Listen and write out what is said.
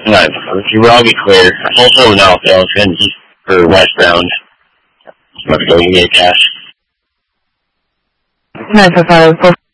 Alright, you will all be clear. I'm also now fails and east or westbound. Let's go, you need cash. 955